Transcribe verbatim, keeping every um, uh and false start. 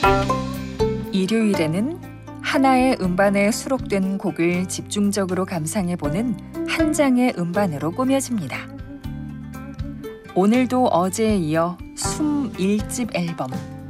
일요일에는 하나의 음반에 수록된 곡을 집중적으로 감상해보는 한 장의 음반으로 꾸며집니다. 오늘도 어제에 이어 이십일 집 앨범